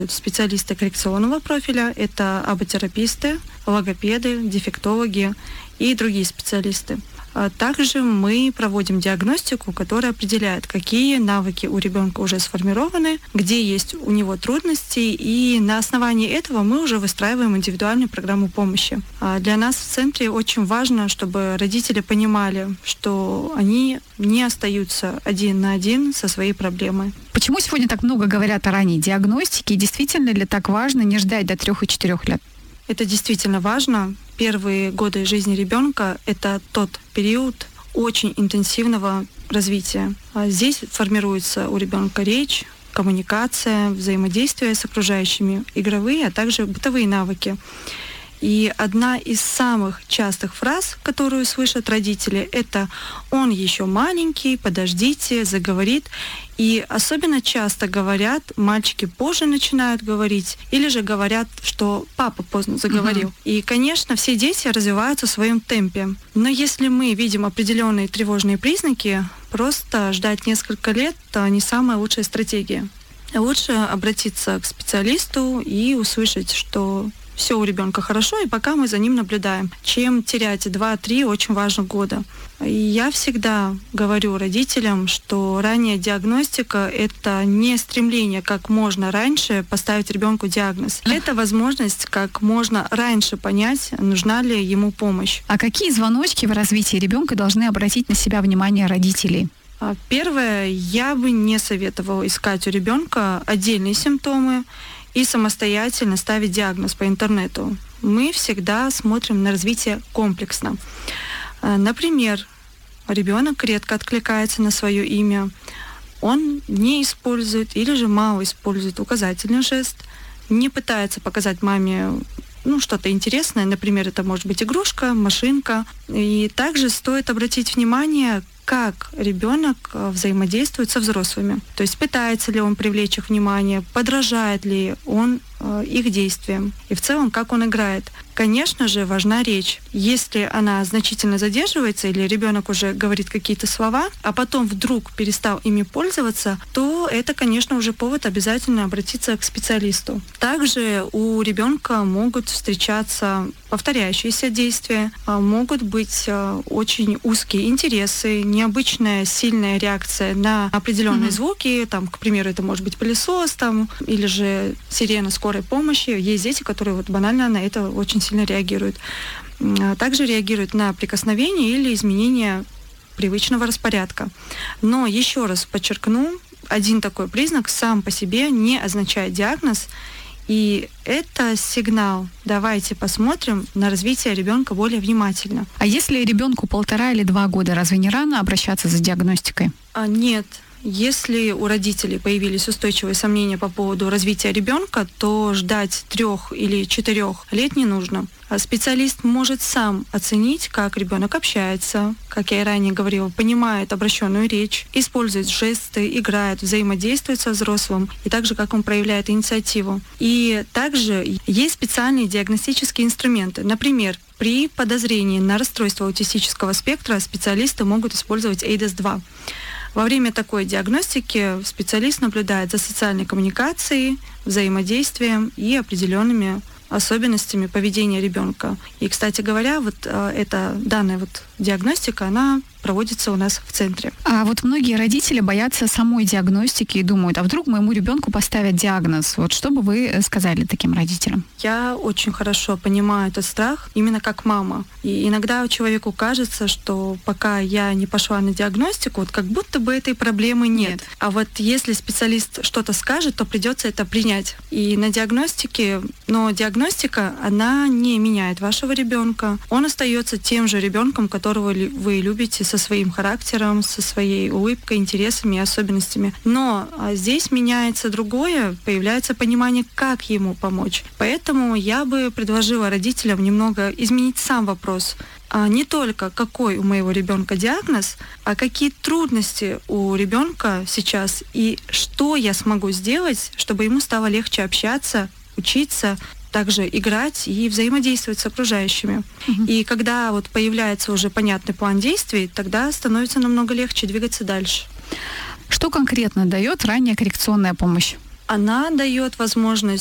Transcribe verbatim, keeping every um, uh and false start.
Специалисты коррекционного профиля — это аботераписты, логопеды, дефектологи и другие специалисты. А также мы проводим диагностику, которая определяет, какие навыки у ребенка уже сформированы, где есть у него трудности, и на основании этого мы уже выстраиваем индивидуальную программу помощи. А для нас в центре очень важно, чтобы родители понимали, что они не остаются один на один со своей проблемой. Почему сегодня так много говорят о ранней диагностике, и действительно ли так важно не ждать до трех и четырех лет? Это действительно важно. Первые годы жизни ребенка — это тот период очень интенсивного развития. Здесь формируется у ребенка речь, коммуникация, взаимодействие с окружающими, игровые, а также бытовые навыки. И одна из самых частых фраз, которую слышат родители, это «он еще маленький, подождите, заговорит». И особенно часто говорят, мальчики позже начинают говорить, или же говорят, что папа поздно заговорил. Uh-huh. И, конечно, все дети развиваются в своем темпе. Но если мы видим определенные тревожные признаки, просто ждать несколько лет — это не самая лучшая стратегия. Лучше обратиться к специалисту и услышать, что все у ребенка хорошо, и пока мы за ним наблюдаем, чем терять два-три очень важных года. И я всегда говорю родителям, что ранняя диагностика — это не стремление как можно раньше поставить ребенку диагноз. Это возможность как можно раньше понять, нужна ли ему помощь. А какие звоночки в развитии ребенка должны обратить на себя внимание родителей? Первое, я бы не советовала искать у ребенка отдельные симптомы и самостоятельно ставить диагноз по интернету. Мы всегда смотрим на развитие комплексно. Например, ребенок редко откликается на свое имя, он не использует или же мало использует указательный жест, не пытается показать маме ну, что-то интересное, например, это может быть игрушка, машинка. И также стоит обратить внимание, как ребенок взаимодействует со взрослыми. То есть пытается ли он привлечь их внимание, подражает ли он э, их действиям и в целом, как он играет. Конечно же, важна речь. Если она значительно задерживается или ребенок уже говорит какие-то слова, а потом вдруг перестал ими пользоваться, то это, конечно, уже повод обязательно обратиться к специалисту. Также у ребенка могут встречаться повторяющиеся действия, могут быть очень узкие интересы, необычная сильная реакция на определенные mm-hmm. звуки, там, к примеру, это может быть пылесос, там, или же сирена скорой помощи. Есть дети, которые вот банально на это очень сильно реагируют. Также реагируют на прикосновение или изменение привычного распорядка. Но еще раз подчеркну, один такой признак сам по себе не означает диагноз, и это сигнал. Давайте посмотрим на развитие ребенка более внимательно. А если ребенку полтора или два года, разве не рано обращаться за диагностикой? А, нет. Если у родителей появились устойчивые сомнения по поводу развития ребенка, то ждать трех или четырех лет не нужно. А специалист может сам оценить, как ребенок общается, как я и ранее говорила, понимает обращенную речь, использует жесты, играет, взаимодействует со взрослым, и также как он проявляет инициативу. И также есть специальные диагностические инструменты. Например, при подозрении на расстройство аутистического спектра специалисты могут использовать эй ди эс два. Во время такой диагностики специалист наблюдает за социальной коммуникацией, взаимодействием и определенными особенностями поведения ребенка. И, кстати говоря, вот эта данная вот диагностика, она проводится у нас в центре. А вот многие родители боятся самой диагностики и думают, а вдруг моему ребенку поставят диагноз? Вот что бы вы сказали таким родителям? Я очень хорошо понимаю этот страх, именно как мама. И иногда человеку кажется, что пока я не пошла на диагностику, вот как будто бы этой проблемы нет. нет. А вот если специалист что-то скажет, то придется это принять. И на диагностике, но диагностика, она не меняет вашего ребенка. Он остается тем же ребенком, которого вы любите, со своим характером, со своей улыбкой, интересами и особенностями. Но здесь меняется другое, появляется понимание, как ему помочь. Поэтому я бы предложила родителям немного изменить сам вопрос. А не только какой у моего ребенка диагноз, а какие трудности у ребенка сейчас и что я смогу сделать, чтобы ему стало легче общаться, учиться, также играть и взаимодействовать с окружающими. Mm-hmm. И когда вот появляется уже понятный план действий, тогда становится намного легче двигаться дальше. Что конкретно дает ранняя коррекционная помощь? она дает возможность